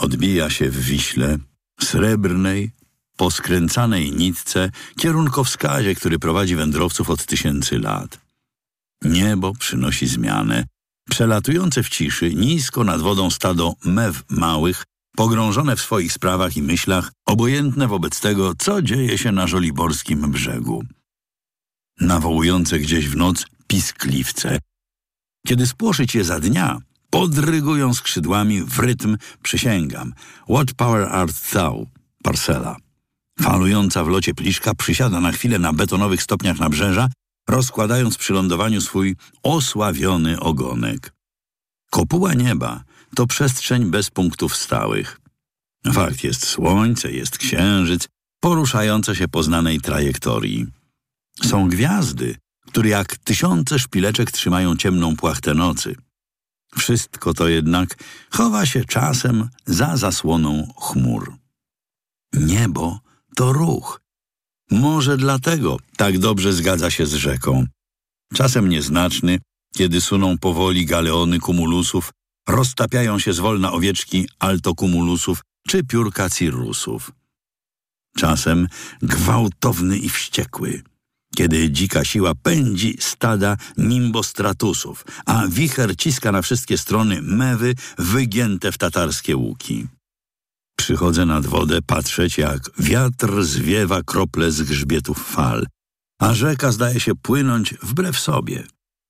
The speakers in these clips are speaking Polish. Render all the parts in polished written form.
odbija się w Wiśle, srebrnej, poskręcanej nitce, kierunkowskazie, który prowadzi wędrowców od 1000 lat. Niebo przynosi zmianę. Przelatujące w ciszy, nisko nad wodą stado mew małych, pogrążone w swoich sprawach i myślach, obojętne wobec tego, co dzieje się na żoliborskim brzegu. Nawołujące gdzieś w noc piskliwce. Kiedy spłoszyć je za dnia, podrygują skrzydłami w rytm, przysięgam. What power art thou? Parcela. Falująca w locie pliszka przysiada na chwilę na betonowych stopniach nabrzeża, rozkładając przy lądowaniu swój osławiony ogonek. Kopuła nieba to przestrzeń bez punktów stałych. Fakt, jest słońce, jest księżyc, poruszające się po znanej trajektorii. Są gwiazdy, które jak 1000 szpileczek trzymają ciemną płachtę nocy. Wszystko to jednak chowa się czasem za zasłoną chmur. Niebo to ruch. Może dlatego tak dobrze zgadza się z rzeką. Czasem nieznaczny, kiedy suną powoli galeony kumulusów, roztapiają się zwolna owieczki altokumulusów czy piórka cirrusów. Czasem gwałtowny i wściekły, kiedy dzika siła pędzi stada nimbostratusów, a wicher ciska na wszystkie strony mewy wygięte w tatarskie łuki. Przychodzę nad wodę patrzeć, jak wiatr zwiewa krople z grzbietów fal, a rzeka zdaje się płynąć wbrew sobie.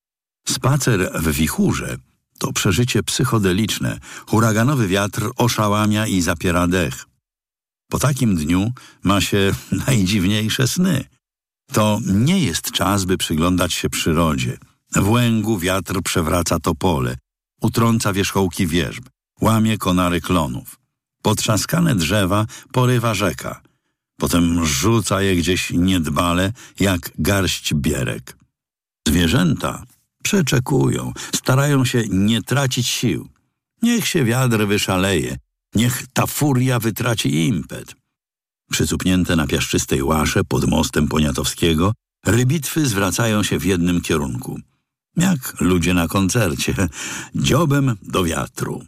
Spacer w wichurze to przeżycie psychodeliczne. Huraganowy wiatr oszałamia i zapiera dech. Po takim dniu ma się najdziwniejsze sny. To nie jest czas, by przyglądać się przyrodzie. W łęgu wiatr przewraca topole, utrąca wierzchołki wierzb, łamie konary klonów. Potrzaskane drzewa porywa rzeka. Potem rzuca je gdzieś niedbale, jak garść bierek. Zwierzęta przeczekują, starają się nie tracić sił. Niech się wiatr wyszaleje, niech ta furia wytraci impet. Przycupnięte na piaszczystej łasze pod mostem Poniatowskiego, rybitwy zwracają się w jednym kierunku. Jak ludzie na koncercie, dziobem do wiatru.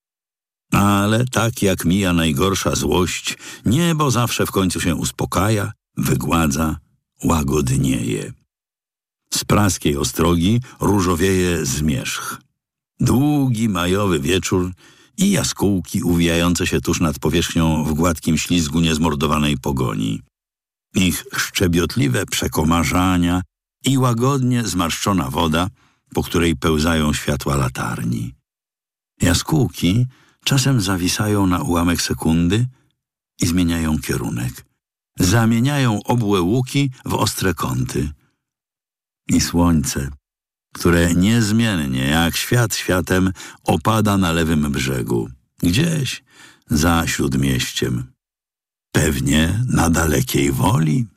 Ale tak jak mija najgorsza złość, niebo zawsze w końcu się uspokaja, wygładza, łagodnieje. Z praskiej ostrogi różowieje zmierzch. Długi majowy wieczór i jaskółki uwijające się tuż nad powierzchnią w gładkim ślizgu niezmordowanej pogoni. Ich szczebiotliwe przekomarzania i łagodnie zmarszczona woda, po której pełzają światła latarni. Jaskółki czasem zawisają na ułamek sekundy i zmieniają kierunek. Zamieniają obłe łuki w ostre kąty. I słońce, które niezmiennie jak świat światem opada na lewym brzegu, gdzieś za Śródmieściem. Pewnie na dalekiej Woli.